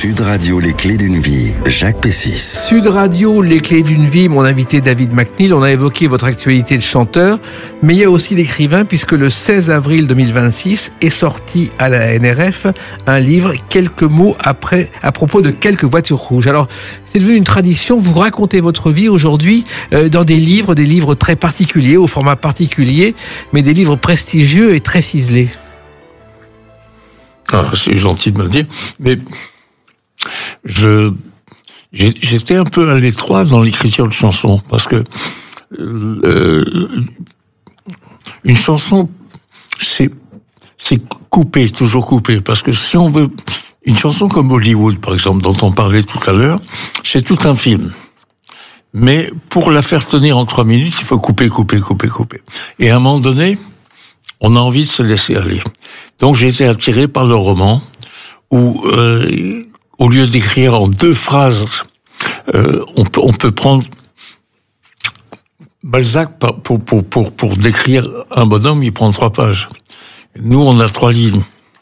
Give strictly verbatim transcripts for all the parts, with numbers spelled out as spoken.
Sud Radio, les clés d'une vie, Jacques Pessis. Sud Radio, les clés d'une vie, mon invité David McNeil. On a évoqué votre actualité de chanteur, mais il y a aussi l'écrivain, puisque le seize avril deux mille vingt-six est sorti à la N R F un livre, quelques mots après, à propos de quelques voitures rouges. Alors, c'est devenu une tradition, vous racontez votre vie aujourd'hui euh, dans des livres, des livres très particuliers, au format particulier, mais des livres prestigieux et très ciselés. Ah, c'est gentil de me dire, mais je j'étais un peu à l'étroit dans l'écriture de chansons, parce que euh, une chanson, c'est c'est coupé, toujours coupé, parce que si on veut une chanson comme Hollywood, par exemple, dont on parlait tout à l'heure, c'est tout un film. Mais pour la faire tenir en trois minutes, il faut couper, couper, couper, couper. Et à un moment donné, on a envie de se laisser aller. Donc j'ai été attiré par le roman, où euh, au lieu d'écrire en deux phrases, euh, on, peut, on peut prendre Balzac pour, pour, pour, pour décrire un bonhomme, il prend trois pages. Nous, on a trois lignes.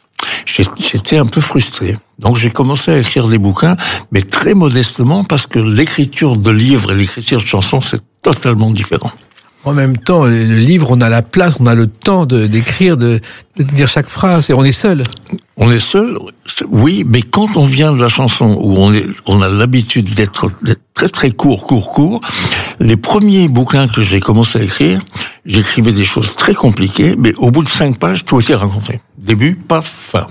J'étais un peu frustré. Donc j'ai commencé à écrire des bouquins, mais très modestement, parce que l'écriture de livres et l'écriture de chansons, c'est totalement différent. En même temps, le livre, on a la place, on a le temps de, d'écrire, de, de dire chaque phrase, et on est seul. On est seul, oui, mais quand on vient de la chanson, où on, est, on a l'habitude d'être, d'être très très court, court, court, les premiers bouquins que j'ai commencé à écrire, j'écrivais des choses très compliquées, mais au bout de cinq pages, tout était raconté. Début, paf, fin.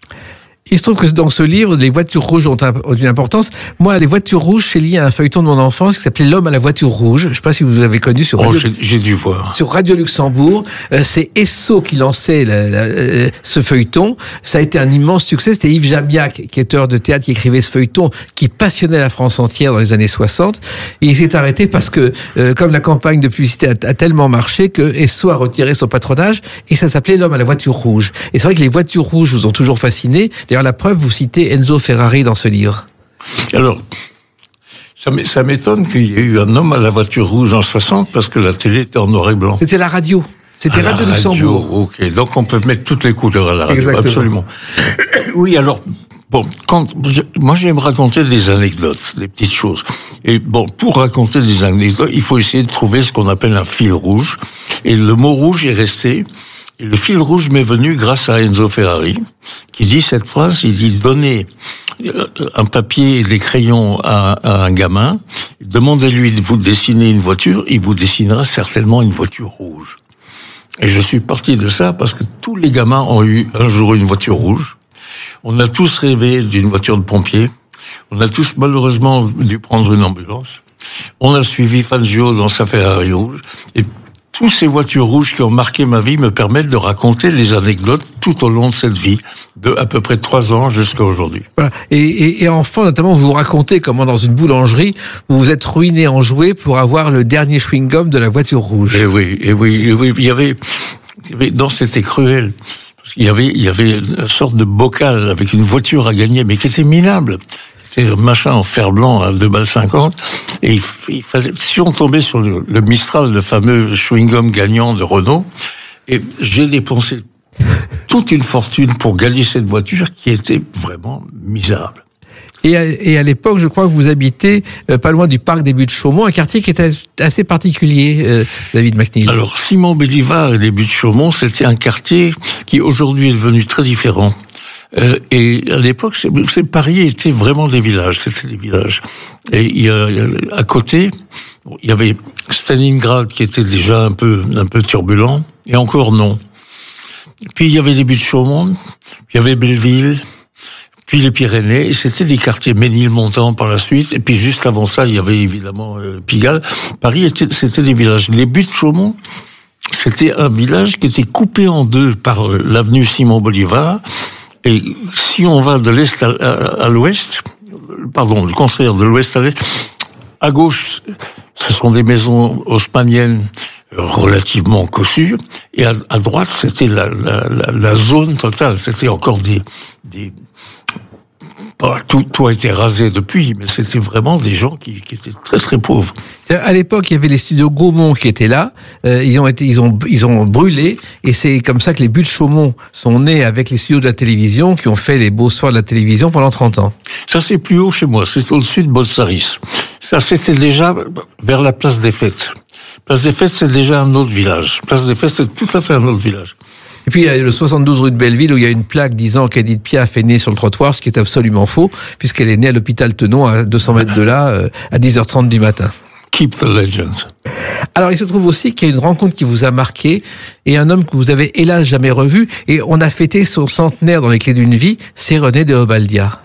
Il se trouve que dans ce livre, les voitures rouges ont, ont une importance. Moi, les voitures rouges, c'est lié à un feuilleton de mon enfance qui s'appelait L'homme à la voiture rouge. Je ne sais pas si vous avez connu sur Radio, oh, j'ai, j'ai dû voir. Sur Radio Luxembourg. Euh, c'est Esso qui lançait la, la, euh, ce feuilleton. Ça a été un immense succès. C'était Yves Jamiac, qui est auteur de théâtre, qui écrivait ce feuilleton, qui passionnait la France entière dans les années soixante. Et il s'est arrêté parce que, euh, comme la campagne de publicité a, a tellement marché, que Esso a retiré son patronage et ça s'appelait L'homme à la voiture rouge. Et c'est vrai que les voitures rouges vous ont toujours fasciné. D'ailleurs, la preuve, vous citez Enzo Ferrari dans ce livre. Alors, ça, ça m'étonne qu'il y ait eu un homme à la voiture rouge en soixante, parce que la télé était en noir et blanc. C'était la radio. C'était à Radio la Luxembourg. Radio, ok, donc on peut mettre toutes les couleurs à la radio. Exactement. Absolument. Oui, alors, bon, quand, je, moi j'aime raconter des anecdotes, des petites choses. Et bon, pour raconter des anecdotes, il faut essayer de trouver ce qu'on appelle un fil rouge. Et le mot rouge est resté. Et le fil rouge m'est venu grâce à Enzo Ferrari, qui dit cette phrase, il dit « Donnez un papier et des crayons à, à un gamin, demandez-lui de vous dessiner une voiture, il vous dessinera certainement une voiture rouge. » Et je suis parti de ça parce que tous les gamins ont eu un jour une voiture rouge. On a tous rêvé d'une voiture de pompier. On a tous malheureusement dû prendre une ambulance. On a suivi Fangio dans sa Ferrari rouge. Et tous ces voitures rouges qui ont marqué ma vie me permettent de raconter les anecdotes tout au long de cette vie, de à peu près trois ans jusqu'à aujourd'hui. Voilà. Et, et, et enfin, notamment, vous racontez comment dans une boulangerie, vous vous êtes ruiné en jouet pour avoir le dernier chewing-gum de la voiture rouge. Et oui, et oui, et oui. Il y avait, il y avait, non, c'était cruel. Il y avait, il y avait une sorte de bocal avec une voiture à gagner, mais qui était minable. C'était un machin en fer blanc à deux balles cinquante. Et il, il fallait, si on tombait sur le, le Mistral, le fameux chewing-gum gagnant de Renault, et j'ai dépensé toute une fortune pour gagner cette voiture qui était vraiment misérable. Et à, et à l'époque, je crois que vous habitez euh, pas loin du parc des Buttes-Chaumont, un quartier qui était assez particulier, euh, David McNeil. Alors, Simon Bolivar et les Buttes-Chaumont, c'était un quartier qui aujourd'hui est devenu très différent. Euh, et à l'époque, c'est, c'est, Paris était vraiment des villages, c'était des villages. Et il y a, à côté, il y avait Stalingrad qui était déjà un peu, un peu turbulent, et encore non. Puis il y avait les Buttes-Chaumont, puis il y avait Belleville, puis les Pyrénées, et c'était des quartiers, Ménilmontant par la suite, et puis juste avant ça, il y avait évidemment euh, Pigalle. Paris, était, c'était des villages. Les Buttes-Chaumont, c'était un village qui était coupé en deux par l'avenue Simon Bolivar. Et si on va de l'est à, à, à l'ouest, pardon, de construire de l'ouest à l'est, à gauche, ce sont des maisons haussmanniennes relativement cossues, et à, à droite, c'était la, la, la, la zone totale. C'était encore des, des, Bon, tout, tout a été rasé depuis, mais c'était vraiment des gens qui, qui étaient très très pauvres. À l'époque, il y avait les studios Gaumont qui étaient là. Euh, ils ont été, ils ont, ils ont brûlé, et c'est comme ça que les Buttes Chaumont sont nés avec les studios de la télévision, qui ont fait les beaux soirs de la télévision pendant trente ans. Ça, c'est plus haut chez moi. C'est au-dessus de Bolsaris. Ça, c'était déjà vers la place des Fêtes. Place des Fêtes, c'est déjà un autre village. Place des Fêtes, c'est tout à fait un autre village. Et puis il y a le soixante-douze rue de Belleville où il y a une plaque disant qu'Edith Piaf est née sur le trottoir, ce qui est absolument faux, puisqu'elle est née à l'hôpital Tenon, à deux cents mètres de là, euh, à dix heures trente du matin. Keep the legend. Alors il se trouve aussi qu'il y a une rencontre qui vous a marqué, et un homme que vous avez hélas jamais revu, et on a fêté son centenaire dans les Clés d'une vie, c'est René de Obaldia.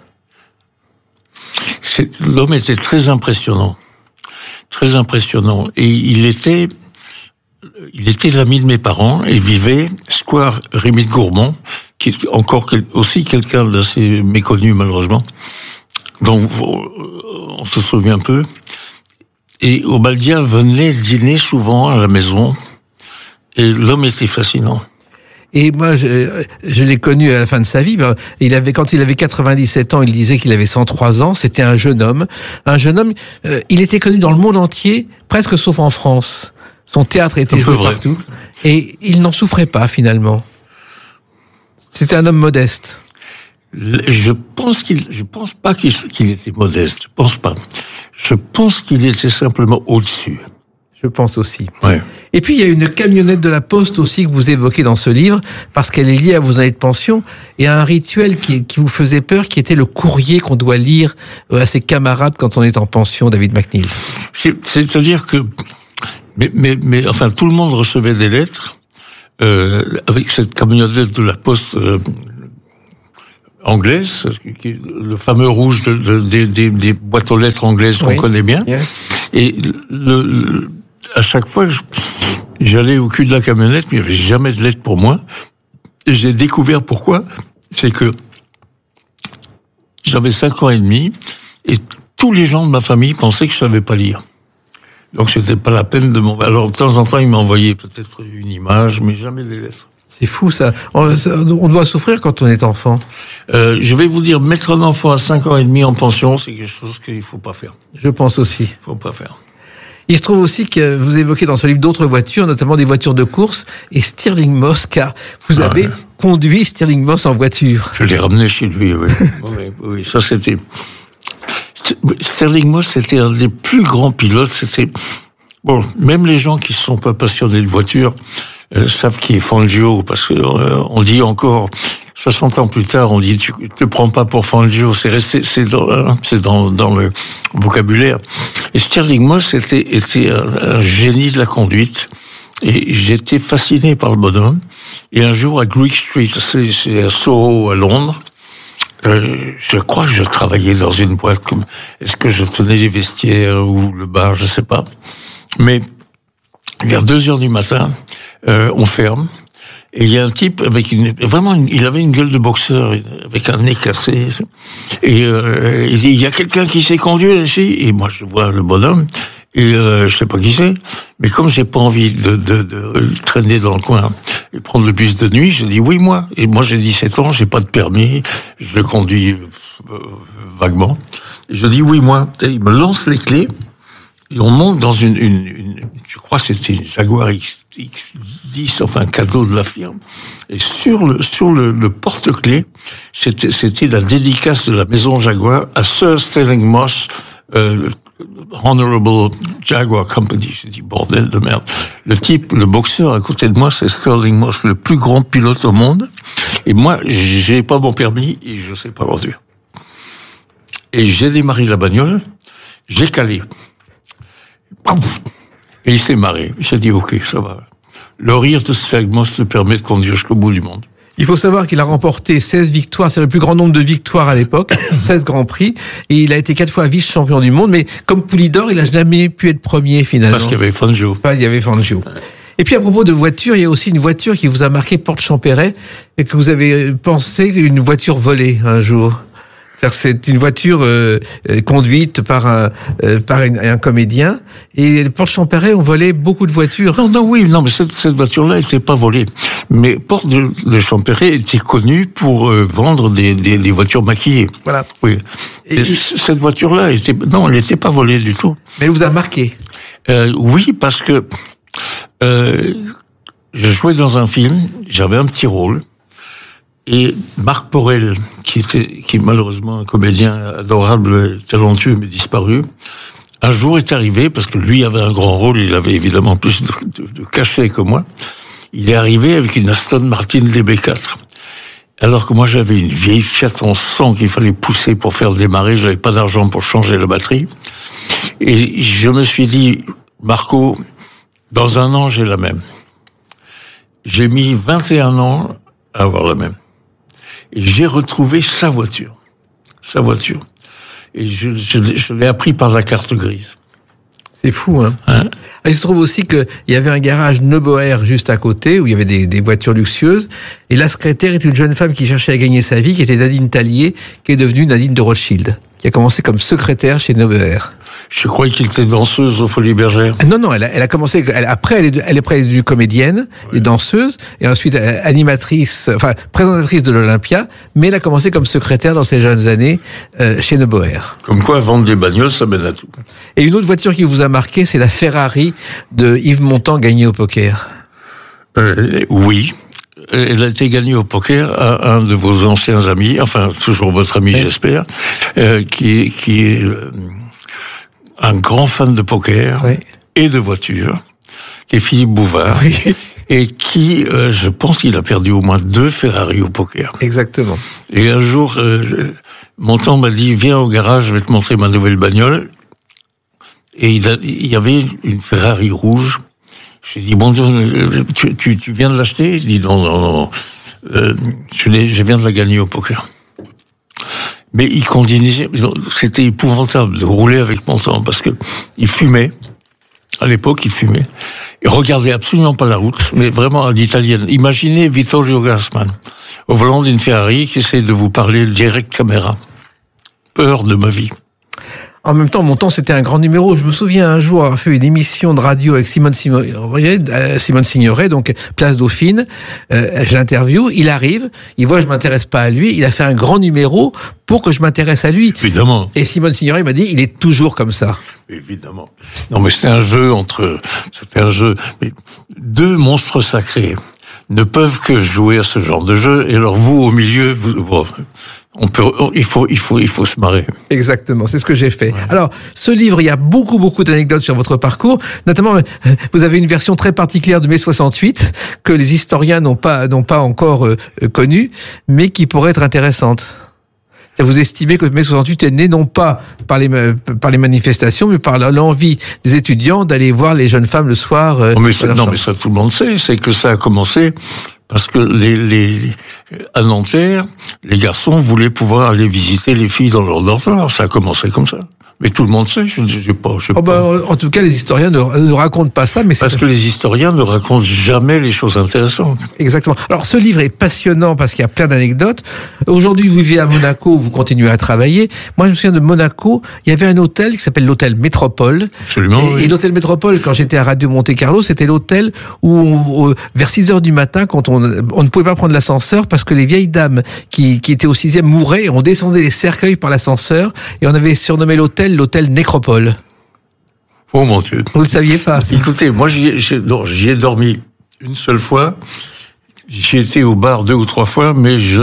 C'est, l'homme était très impressionnant. Très impressionnant. Et il était... Il était l'ami de mes parents et vivait square Rémy de Gourmont, qui est encore aussi quelqu'un d'assez méconnu malheureusement, dont on se souvient peu. Et Obaldia venait dîner souvent à la maison, et l'homme était fascinant. Et moi, je, je l'ai connu à la fin de sa vie. Il avait, quand il avait quatre-vingt-dix-sept ans, il disait qu'il avait cent trois ans. C'était un jeune homme. Un jeune homme, euh, il était connu dans le monde entier, presque sauf en France. Son théâtre était joué partout. Et il n'en souffrait pas, finalement. C'était un homme modeste. Je pense qu'il, je pense pas qu'il, qu'il était modeste. Je pense pas. Je pense qu'il était simplement au-dessus. Je pense aussi. Ouais. Et puis, il y a une camionnette de la Poste aussi que vous évoquez dans ce livre, parce qu'elle est liée à vos années de pension, et à un rituel qui, qui vous faisait peur, qui était le courrier qu'on doit lire à ses camarades quand on est en pension, David McNeill. C'est, c'est-à-dire que Mais, mais, mais enfin, tout le monde recevait des lettres euh, avec cette camionnette de la Poste euh, anglaise, qui, le fameux rouge de, de, de, des, des boîtes aux lettres anglaises qu'on oui. connaît bien. Yeah. Et le, le, à chaque fois, je, j'allais au cul de la camionnette, mais il n'y avait jamais de lettre pour moi. Et j'ai découvert pourquoi. C'est que j'avais cinq ans et demi, et tous les gens de ma famille pensaient que je savais pas lire. Donc c'était pas la peine de m'envoyer. Alors de temps en temps, il m'envoyait peut-être une image, mais jamais des lettres. C'est fou ça. On, ça, on doit souffrir quand on est enfant. Euh, je vais vous dire, mettre un enfant à cinq ans et demi en pension, c'est quelque chose qu'il faut pas faire. Je pense aussi. Il faut pas faire. Il se trouve aussi que vous évoquez dans ce livre d'autres voitures, notamment des voitures de course, et Stirling Moss, car vous ah, avez ouais. conduit Stirling Moss en voiture. Je l'ai ramené chez lui, oui. oui, oui, ça c'était... Stirling Moss, c'était un des plus grands pilotes. C'était bon, même les gens qui ne sont pas passionnés de voiture euh, savent qui est Fangio, parce que euh, on dit encore soixante ans plus tard, on dit tu te prends pas pour Fangio, c'est resté, c'est dans, c'est dans, dans le vocabulaire. Et Stirling Moss était, était un, un génie de la conduite, et j'étais fasciné par le bonhomme. Et un jour à Greek Street, c'est, c'est à Soho à Londres. Euh, je crois que je travaillais dans une boîte comme, est-ce que je tenais les vestiaires ou le bar, je sais pas. Mais, vers deux heures du matin, euh, on ferme, et il y a un type avec une, vraiment, une, il avait une gueule de boxeur, avec un nez cassé, et euh, il dit, il y a quelqu'un qui s'est conduit ici, et moi je vois le bonhomme, et euh, je sais pas qui c'est, mais comme j'ai pas envie de, de, de traîner dans le coin et prendre le bus de nuit, je dis oui moi. Et moi j'ai dix-sept ans, j'ai pas de permis, je conduis euh, vaguement. Et je dis oui moi. Et il me lance les clés et on monte dans une, une, une je crois que c'était une Jaguar X dix, enfin un cadeau de la firme. Et sur le sur le, le porte-clés, c'était c'était la dédicace de la maison Jaguar à Sir Stirling Moss. Euh, Honorable Jaguar Company. J'ai dit, bordel de merde. Le type, le boxeur à côté de moi, c'est Stirling Moss, le plus grand pilote au monde. Et moi, j'ai pas mon permis et je sais pas conduire. Et j'ai démarré la bagnole, j'ai calé. Et il s'est marré. J'ai dit, ok, ça va. Le rire de Stirling Moss te permet de conduire jusqu'au bout du monde. Il faut savoir qu'il a remporté seize victoires, c'est le plus grand nombre de victoires à l'époque, seize grands prix, et il a été quatre fois vice-champion du monde, mais comme Poulidor, il n'a jamais pu être premier finalement. Parce qu'il y avait Fangio. Enfin, il y avait Fangio. Et puis à propos de voiture, il y a aussi une voiture qui vous a marqué, Porte Champéret, et que vous avez pensé une voiture volée un jour. C'est une voiture euh, conduite par un, euh, par une, un comédien. Et Porte Champéret ont volé beaucoup de voitures. Non, non, oui, non, mais cette, cette voiture-là n'était pas volée. Mais Porte de, de Champéret était connue pour euh, vendre des, des, des voitures maquillées. Voilà. Oui. Et, et cette voiture-là, était, non, elle n'était pas volée du tout. Mais elle vous a marqué. Euh, oui, parce que euh, je jouais dans un film, j'avais un petit rôle. Et Marc Porel, qui était, qui est malheureusement un comédien adorable, talentueux, mais disparu, un jour est arrivé, parce que lui avait un grand rôle, il avait évidemment plus de, de, de cachet que moi, il est arrivé avec une Aston Martin D B quatre. Alors que moi j'avais une vieille Fiat en sang qu'il fallait pousser pour faire démarrer, j'avais pas d'argent pour changer la batterie. Et je me suis dit, Marco, dans un an j'ai la même. J'ai mis vingt et un ans à avoir la même. Et j'ai retrouvé sa voiture. Sa voiture. Et je, je, je l'ai appris par la carte grise. C'est fou, hein, hein Il se trouve aussi qu'il y avait un garage Neuboer juste à côté, où il y avait des, des voitures luxueuses. Et la secrétaire était une jeune femme qui cherchait à gagner sa vie, qui était Nadine Tallier, qui est devenue Nadine de Rothschild, qui a commencé comme secrétaire chez Neuboer. Je croyais qu'elle était danseuse aux Folies Bergères. Non, non, elle a, elle a commencé. Elle, après, elle est, elle est près du comédienne, oui. Et danseuse, et ensuite animatrice, enfin présentatrice de l'Olympia. Mais elle a commencé comme secrétaire dans ses jeunes années euh, chez Neuboer. Comme quoi, vendre des bagnoles, ça mène à tout. Et une autre voiture qui vous a marqué, c'est la Ferrari de Yves Montand gagnée au poker. Euh, oui. Elle a été gagnée au poker à un de vos anciens amis, enfin toujours votre ami, oui. J'espère, euh, qui, qui est euh, un grand fan de poker, oui. Et de voitures, qui est Philippe Bouvard, oui. Et qui, euh, je pense qu'il a perdu au moins deux Ferrari au poker. Exactement. Et un jour, euh, Montand m'a dit, viens au garage, je vais te montrer ma nouvelle bagnole. Et il, a, il y avait une Ferrari rouge. J'ai dit, bon, tu, tu, tu viens de l'acheter? Il dit, non, non, non, euh, je, l'ai, je viens de la gagner au poker. Mais il continuait, c'était épouvantable de rouler avec Montand, parce que il fumait. À l'époque, il fumait. Il regardait absolument pas la route, mais vraiment à l'italienne. Imaginez Vittorio Gassman, au volant d'une Ferrari, qui essaie de vous parler direct caméra. Peur de ma vie. En même temps, Montand, c'était un grand numéro. Je me souviens un jour avoir fait une émission de radio avec Simone Signoret, Simone Signoret, donc Place Dauphine. Euh, je l'interview, il arrive, il voit que je m'intéresse pas à lui, il a fait un grand numéro pour que je m'intéresse à lui. Évidemment. Et Simone Signoret m'a dit, il est toujours comme ça. Évidemment. Non, mais c'était un jeu entre, c'était un jeu, mais deux monstres sacrés ne peuvent que jouer à ce genre de jeu, et alors vous, au milieu, vous, bon, on peut, il faut, il faut, il faut se marrer. Exactement, c'est ce que j'ai fait. Ouais. Alors, ce livre, il y a beaucoup, beaucoup d'anecdotes sur votre parcours. Notamment, vous avez une version très particulière de mai soixante-huit que les historiens n'ont pas, n'ont pas encore euh, connue, mais qui pourrait être intéressante. Vous estimez que mai soixante-huit est né non pas par les, par les manifestations, mais par l'envie des étudiants d'aller voir les jeunes femmes le soir. Euh, non, mais ça, non, mais ça, tout le monde sait. C'est que ça a commencé parce que les, les, à Nanterre, les garçons voulaient pouvoir aller visiter les filles dans leur dortoir. Ça a commencé comme ça. Mais tout le monde sait, je ne sais pas. Je sais oh pas. Ben, en tout cas, les historiens ne, ne racontent pas ça. Mais parce c'est... que les historiens ne racontent jamais les choses intéressantes. Exactement. Alors, ce livre est passionnant parce qu'il y a plein d'anecdotes. Aujourd'hui, vous vivez à Monaco, vous continuez à travailler. Moi, je me souviens de Monaco, il y avait un hôtel qui s'appelle l'hôtel Métropole. Absolument, et, oui. Et l'hôtel Métropole, quand j'étais à Radio Monte Carlo, c'était l'hôtel où, on, vers six heures du matin, quand on, on ne pouvait pas prendre l'ascenseur parce que les vieilles dames qui, qui étaient au sixième mouraient, on descendait les cercueils par l'ascenseur et on avait surnommé l'hôtel l'hôtel Nécropole. Oh mon Dieu. Vous le saviez pas. Écoutez, moi j'y ai, j'y, non, j'y ai dormi une seule fois. J'y étais au bar deux ou trois fois, mais je...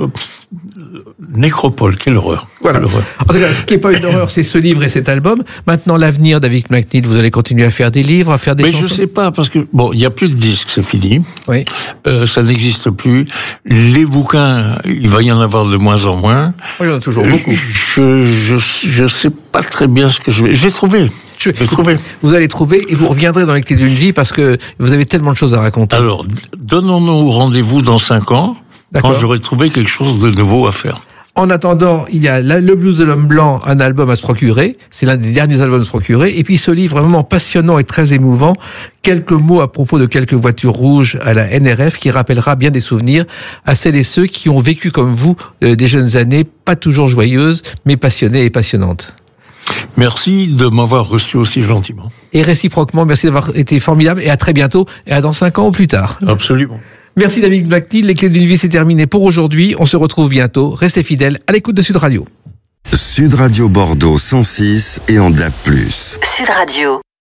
Nécropole, quelle horreur. Voilà. Quelle horreur. En tout cas, ce qui n'est pas une horreur, c'est ce livre et cet album. Maintenant, l'avenir d'Avik McNeil, vous allez continuer à faire des livres, à faire des mais chansons. Mais je sais pas, parce que, bon, il n'y a plus de disques, c'est fini. Oui. Euh, ça n'existe plus. Les bouquins, il va y en avoir de moins en moins. Oui, il y en a toujours beaucoup. Je, je, je sais pas très bien ce que je vais... Je vais trouver. Je vais trouver. Vous allez trouver et vous reviendrez dans les clés d'une vie parce que vous avez tellement de choses à raconter. Alors, donnons-nous rendez-vous dans cinq ans, D'accord. Quand j'aurai trouvé quelque chose de nouveau à faire. En attendant, il y a Le Blues de l'Homme Blanc, un album à se procurer. C'est l'un des derniers albums à se procurer. Et puis ce livre vraiment passionnant et très émouvant. Quelques mots à propos de quelques voitures rouges à la N R F qui rappellera bien des souvenirs à celles et ceux qui ont vécu comme vous euh, des jeunes années, pas toujours joyeuses, mais passionnées et passionnantes. Merci de m'avoir reçu aussi gentiment. Et réciproquement, merci d'avoir été formidable et à très bientôt et à dans cinq ans ou plus tard. Absolument. Merci David Blacknil. Les clés d'une vie, c'est terminé pour aujourd'hui. On se retrouve bientôt. Restez fidèles à l'écoute de Sud Radio. Sud Radio Bordeaux cent six et en D A B plus. Sud Radio.